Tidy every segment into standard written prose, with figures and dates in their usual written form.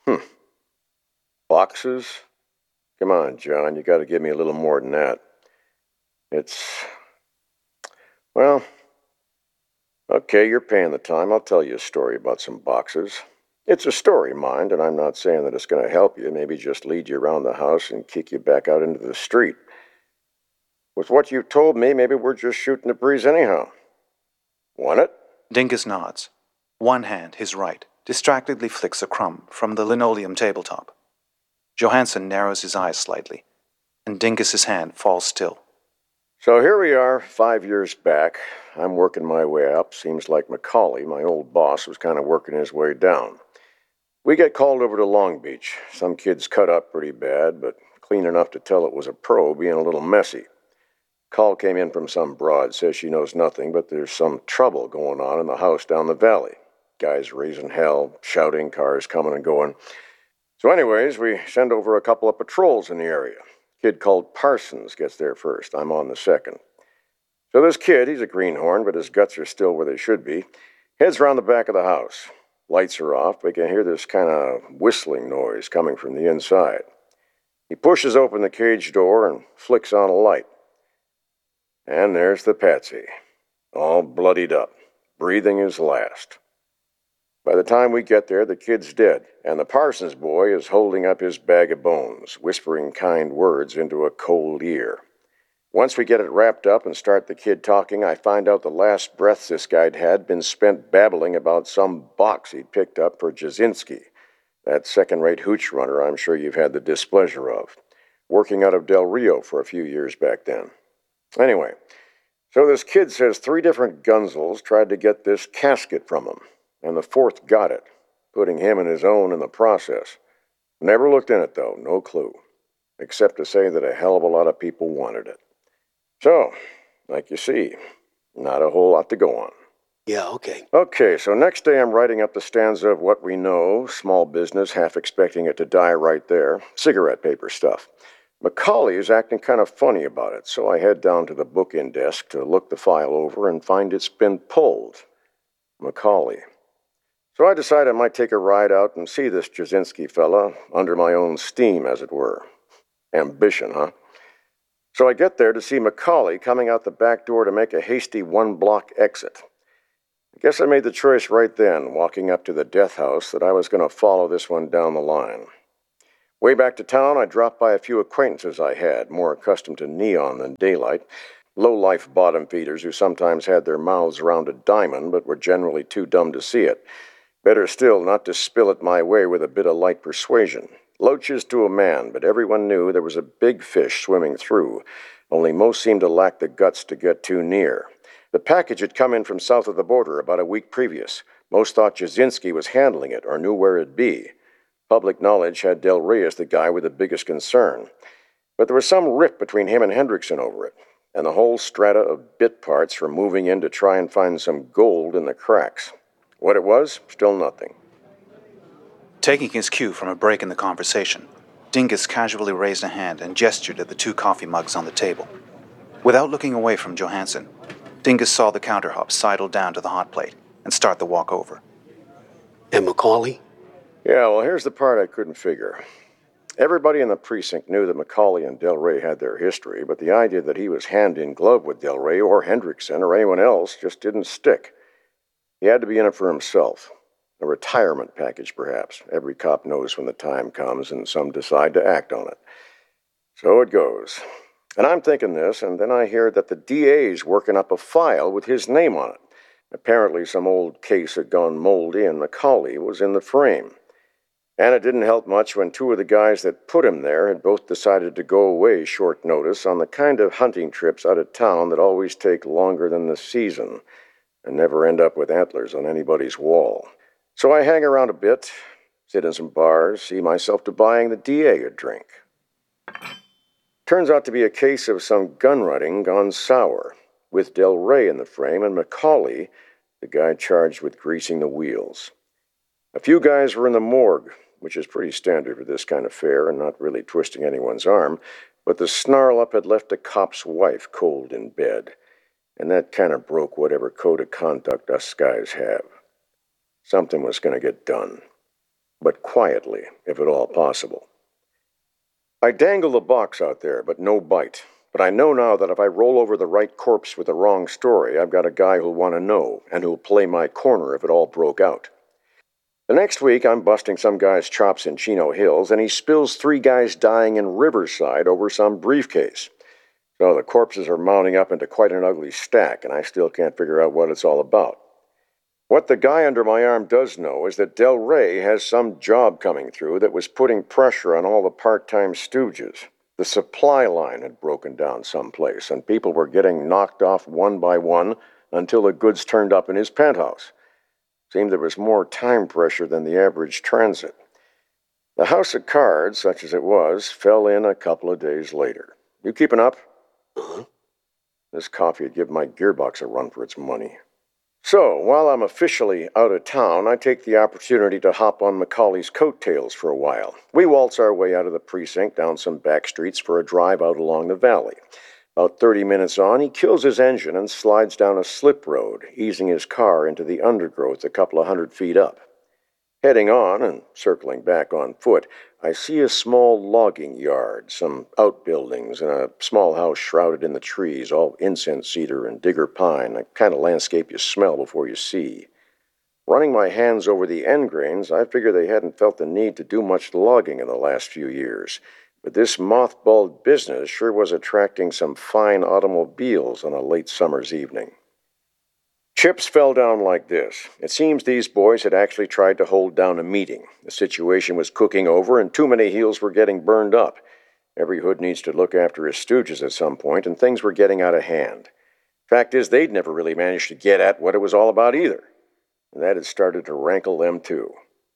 Hmm. Boxes? Come on, John, you gotta give me a little more than that. Well, okay, you're paying the time. I'll tell you a story about some boxes. It's a story, mind, and I'm not saying that it's gonna help you. Maybe just lead you around the house and kick you back out into the street. With what you've told me, maybe we're just shooting the breeze anyhow. Want it? Dingus nods. One hand, his right, distractedly flicks a crumb from the linoleum tabletop. Johansson narrows his eyes slightly, and Dingus's hand falls still. So here we are, 5 years back. I'm working my way up. Seems like Macaulay, my old boss, was kind of working his way down. We get called over to Long Beach. Some kid's cut up pretty bad, but clean enough to tell it was a pro, being a little messy. Call came in from some broad, says she knows nothing, but there's some trouble going on in the house down the valley. Guys raising hell, shouting, cars coming and going. So anyways, we send over a couple of patrols in the area. Kid called Parsons gets there first. I'm on the second. So this kid, he's a greenhorn, but his guts are still where they should be, heads around the back of the house. Lights are off. We can hear this kind of whistling noise coming from the inside. He pushes open the cage door and flicks on a light. And there's the Patsy, all bloodied up, breathing his last. By the time we get there, the kid's dead, and the Parsons boy is holding up his bag of bones, whispering kind words into a cold ear. Once we get it wrapped up and start the kid talking, I find out the last breaths this guy'd had been spent babbling about some box he'd picked up for Jasinski, that second-rate hooch runner I'm sure you've had the displeasure of, working out of Del Rio for a few years back then. Anyway, so this kid says 3 different gunzels tried to get this casket from him, and the 4th got it, putting him and his own in the process. Never looked in it, though, no clue, except to say that a hell of a lot of people wanted it. So, like you see, not a whole lot to go on. Yeah, okay. Okay, so next day I'm writing up the stanza of what we know, small business, half expecting it to die right there, cigarette paper stuff. Macaulay is acting kind of funny about it, so I head down to the book-in desk to look the file over and find it's been pulled. Macaulay. So I decide I might take a ride out and see this Jasinski fella, under my own steam, as it were. Ambition, huh? So I get there to see Macaulay coming out the back door to make a hasty 1-block exit. I guess I made the choice right then, walking up to the death house, that I was going to follow this one down the line. Way back to town, I dropped by a few acquaintances I had, more accustomed to neon than daylight, low-life bottom feeders who sometimes had their mouths around a diamond but were generally too dumb to see it. Better still, not to spill it my way with a bit of light persuasion. Loaches to a man, but everyone knew there was a big fish swimming through, only most seemed to lack the guts to get too near. The package had come in from south of the border about a week previous. Most thought Jasinski was handling it or knew where it'd be. Public knowledge had Del Reyes the guy with the biggest concern. But there was some rift between him and Hendrickson over it, and the whole strata of bit parts were moving in to try and find some gold in the cracks. What it was, still nothing. Taking his cue from a break in the conversation, Dingus casually raised a hand and gestured at the 2 coffee mugs on the table. Without looking away from Johansson, Dingus saw the counterhop sidle down to the hot plate and start the walk over. And Macaulay? Yeah, well, here's the part I couldn't figure. Everybody in the precinct knew that Macaulay and Del Rey had their history, but the idea that he was hand in glove with Del Rey or Hendrickson or anyone else just didn't stick. He had to be in it for himself. A retirement package, perhaps. Every cop knows when the time comes, and some decide to act on it. So it goes. And I'm thinking this, and then I hear that the DA's working up a file with his name on it. Apparently some old case had gone moldy, and Macaulay was in the frame. And it didn't help much when 2 of the guys that put him there had both decided to go away short notice on the kind of hunting trips out of town that always take longer than the season and never end up with antlers on anybody's wall. So I hang around a bit, sit in some bars, see myself to buying the DA a drink. Turns out to be a case of some gun-running gone sour, with Del Rey in the frame and Macaulay, the guy charged with greasing the wheels. A few guys were in the morgue, which is pretty standard for this kind of fare and not really twisting anyone's arm, but the snarl-up had left a cop's wife cold in bed, and that kind of broke whatever code of conduct us guys have. Something was going to get done. but quietly, if at all possible. I dangle the box out there, but no bite. But I know now that if I roll over the right corpse with the wrong story, I've got a guy who'll want to know, and who'll play my corner if it all broke out. The next week, I'm busting some guy's chops in Chino Hills, and he spills 3 guys dying in Riverside over some briefcase. So the corpses are mounting up into quite an ugly stack, and I still can't figure out what it's all about. What the guy under my arm does know is that Del Rey has some job coming through that was putting pressure on all the part-time stooges. The supply line had broken down someplace, and people were getting knocked off one by one until the goods turned up in his penthouse. Seemed there was more time pressure than the average transit. The house of cards, such as it was, fell in a couple of days later. You keeping up? Uh-huh. This coffee would give my gearbox a run for its money. So, while I'm officially out of town, I take the opportunity to hop on Macaulay's coattails for a while. We waltz our way out of the precinct down some back streets for a drive out along the valley. About 30 minutes on, he kills his engine and slides down a slip road, easing his car into the undergrowth a couple of 100 feet up. Heading on and circling back on foot, I see a small logging yard, some outbuildings, and a small house shrouded in the trees, all incense cedar and digger pine, the kind of landscape you smell before you see. Running my hands over the end grains, I figure they hadn't felt the need to do much logging in the last few years. But this mothballed business sure was attracting some fine automobiles on a late summer's evening. Chips fell down like this. It seems these boys had actually tried to hold down a meeting. The situation was cooking over, and too many heels were getting burned up. Every hood needs to look after his stooges at some point, and things were getting out of hand. Fact is, they'd never really managed to get at what it was all about either. And that had started to rankle them too.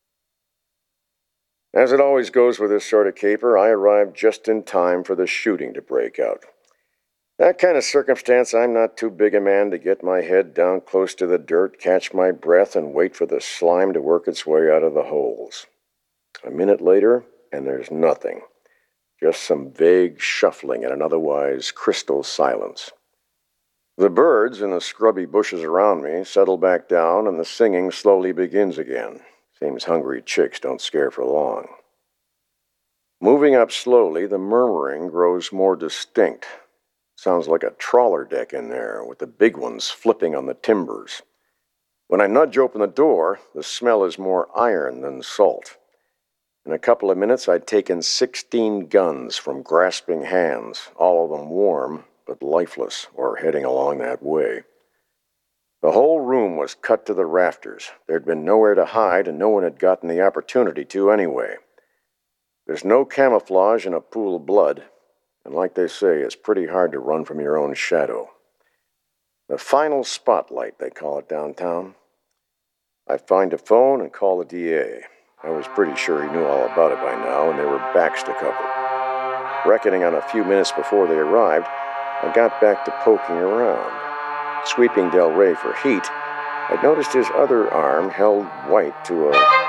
As it always goes with this sort of caper, I arrived just in time for the shooting to break out. That kind of circumstance, I'm not too big a man to get my head down close to the dirt, catch my breath, and wait for the slime to work its way out of the holes. A minute later, and there's nothing. Just some vague shuffling in an otherwise crystal silence. The birds in the scrubby bushes around me settle back down, and the singing slowly begins again. Seems hungry chicks don't scare for long. Moving up slowly, the murmuring grows more distinct. Sounds like a trawler deck in there, with the big ones flipping on the timbers. When I nudge open the door, the smell is more iron than salt. In a couple of minutes, I'd taken 16 guns from grasping hands, all of them warm, but lifeless, or heading along that way. The whole room was cut to the rafters. There'd been nowhere to hide, and no one had gotten the opportunity to anyway. There's no camouflage in a pool of blood. And like they say, it's pretty hard to run from your own shadow. The final spotlight, they call it downtown. I find a phone and call the DA. I was pretty sure he knew all about it by now, and there were backs to cover. Reckoning on a few minutes before they arrived, I got back to poking around. Sweeping Del Rey for heat, I noticed his other arm held white to a...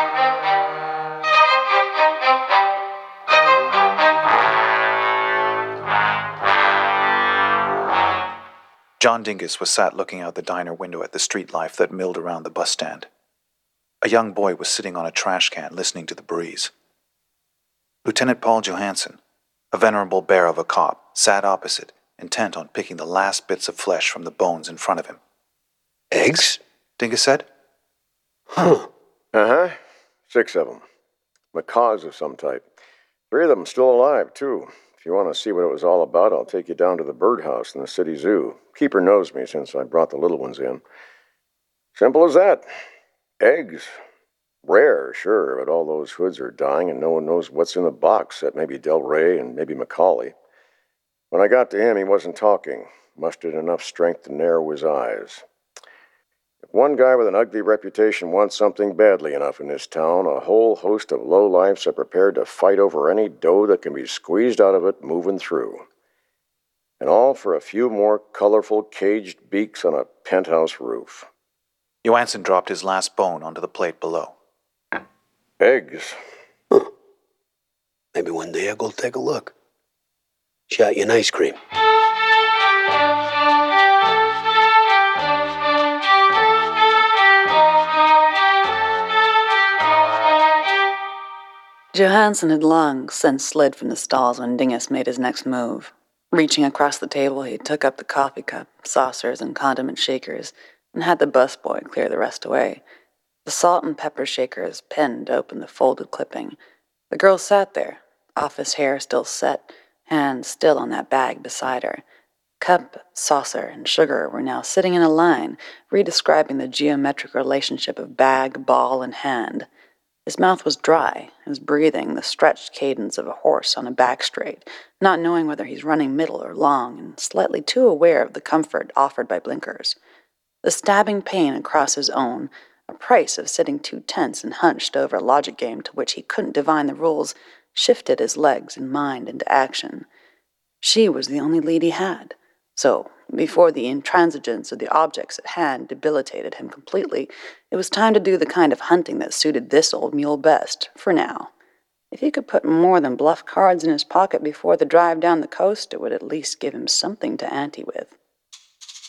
John Dingus was sat looking out the diner window at the street life that milled around the bus stand. A young boy was sitting on a trash can listening to the breeze. Lieutenant Paul Johansson, a venerable bear of a cop, sat opposite, intent on picking the last bits of flesh from the bones in front of him. Eggs? Dingus said. Huh. 6 of them. Macaws of some type. 3 of them still alive, too. If you want to see what it was all about, I'll take you down to the birdhouse in the city zoo. Keeper knows me since I brought the little ones in. Simple as that. Eggs. Rare, sure, but all those hoods are dying and no one knows what's in the box except maybe Del Rey and maybe Macaulay. When I got to him, he wasn't talking. Mustered enough strength to narrow his eyes. If one guy with an ugly reputation wants something badly enough in this town, a whole host of lowlifes are prepared to fight over any dough that can be squeezed out of it moving through. And all for a few more colorful caged beaks on a penthouse roof. Johansson dropped his last bone onto the plate below. Eggs. Huh. Maybe one day I'll go take a look. Shot you an ice cream. Johansson had long since slid from the stalls when Dingus made his next move. Reaching across the table, he took up the coffee cup, saucers, and condiment shakers, and had the busboy clear the rest away. The salt and pepper shakers pinned open the folded clipping. The girl sat there, office hair still set, hands still on that bag beside her. Cup, saucer, and sugar were now sitting in a line, redescribing the geometric relationship of bag, ball, and hand. His mouth was dry, his breathing the stretched cadence of a horse on a back straight, not knowing whether he's running middle or long, and slightly too aware of the comfort offered by blinkers. The stabbing pain across his own, a price of sitting too tense and hunched over a logic game to which he couldn't divine the rules, shifted his legs and mind into action. She was the only lead he had. So, before the intransigence of the objects at hand debilitated him completely, it was time to do the kind of hunting that suited this old mule best, for now. If he could put more than bluff cards in his pocket before the drive down the coast, it would at least give him something to ante with.